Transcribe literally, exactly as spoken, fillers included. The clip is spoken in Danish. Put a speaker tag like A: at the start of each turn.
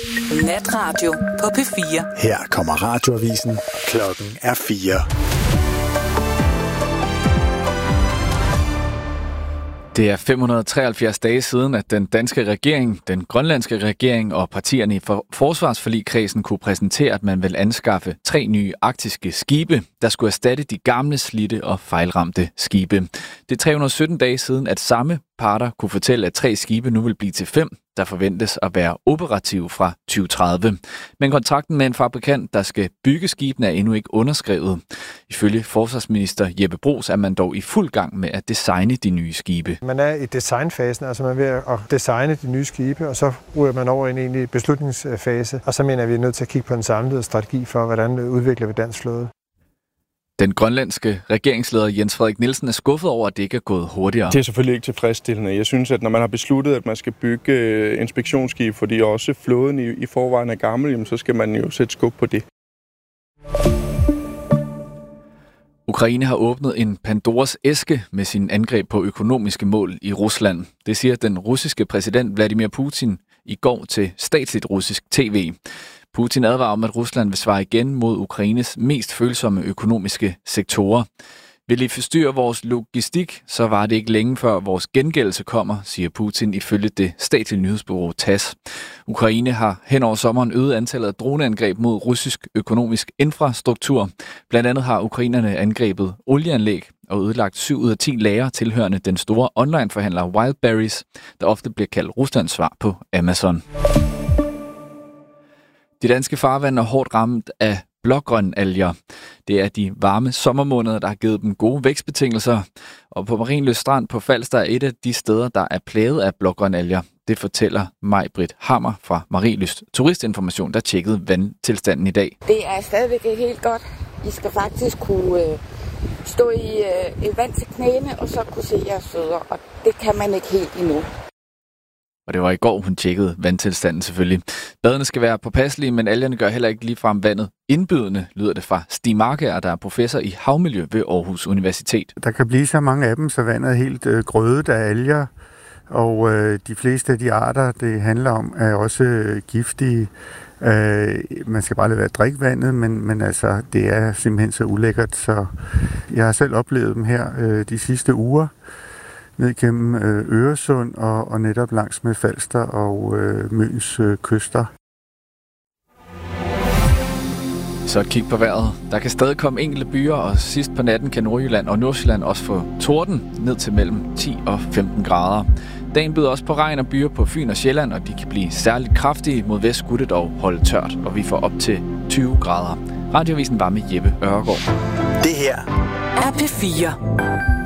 A: Natradio på P fire.
B: Her kommer radioavisen. Klokken er fire.
C: Det er fem hundrede og treoghalvfjerds dage siden, at den danske regering, den grønlandske regering og partierne i forsvarsforligkredsen kunne præsentere, at man vil anskaffe tre nye arktiske skibe, der skulle erstatte de gamle, slidte og fejlramte skibe. Det er tre hundrede og sytten dage siden, at samme parter kunne fortælle, at tre skibe nu vil blive til fem, der forventes at være operative fra tyve tredive. Men kontrakten med en fabrikant, der skal bygge skibene, er endnu ikke underskrevet. Ifølge forsvarsminister Jeppe Bruus er man dog i fuld gang med at designe de nye skibe.
D: Man er i designfasen, altså man er ved at designe de nye skibe, og så ryger man over i en egentlig beslutningsfase. Og så mener vi, at vi er nødt til at kigge på en samlet strategi for, hvordan udvikler vi dansk flåde.
C: Den grønlandske regeringsleder Jens Frederik Nielsen er skuffet over, at det ikke er gået hurtigere.
E: Det er selvfølgelig ikke tilfredsstillende. Jeg synes, at når man har besluttet, at man skal bygge inspektionsskib, fordi også flåden i, i forvejen er gammel, så skal man jo sætte skub på det.
C: Ukraine har åbnet en Pandoras æske med sin angreb på økonomiske mål i Rusland. Det siger den russiske præsident Vladimir Putin i går til statsligt russisk tv. Putin advarer om, at Rusland vil svare igen mod Ukraines mest følsomme økonomiske sektorer. Vil I forstyrre vores logistik, så var det ikke længe før vores gengældelse kommer, siger Putin ifølge det statslige nyhedsbureau T A S S. Ukraine har hen over sommeren øget antallet af droneangreb mod russisk økonomisk infrastruktur. Blandt andet har ukrainerne angrebet olieanlæg og ødelagt syv ud af ti lagre tilhørende den store onlineforhandler Wildberries, der ofte bliver kaldt Ruslands svar på Amazon. De danske farvande er hårdt ramt af blågrønalger. Det er de varme sommermåneder, der har givet dem gode vækstbetingelser. Og på Marienlyst Strand på Falster er et af de steder, der er plaget af blågrønalger. Det fortæller Maj-Britt Hammer fra Marienlyst Turistinformation, der tjekkede vandtilstanden i dag.
F: Det er stadigvæk ikke helt godt. I skal faktisk kunne øh, stå i øh, et vand til knæene, og så kunne se jeres fødder. Og det kan man ikke helt endnu.
C: Og det var i går, hun tjekkede vandtilstanden selvfølgelig. Badene skal være påpasselige, men algerne gør heller ikke ligefrem vandet indbydende, lyder det fra Stig Markær, der er professor i havmiljø ved Aarhus Universitet.
G: Der kan blive så mange af dem, så vandet er helt øh, grødet af alger, og øh, de fleste af de arter, det handler om, er også øh, giftige. Øh, man skal bare lade være at drikke vandet, men, men altså, det er simpelthen så ulækkert, så jeg har selv oplevet dem her øh, de sidste uger, ned gennem øh, Øresund og, og netop langs med Falster og øh, Møns øh, kyster.
C: Så kig på vejret. Der kan stadig komme enkelte byer, og sidst på natten kan Nordjylland og Nordsjælland også få torden ned til mellem ti og femten grader. Dagen byder også på regn og byer på Fyn og Sjælland, og de kan blive særligt kraftige. Mod vest skulle det dog holde tørt, og vi får op til tyve grader. Radioavisen var med Jeppe Ørgaard.
B: Det her
A: er P fire.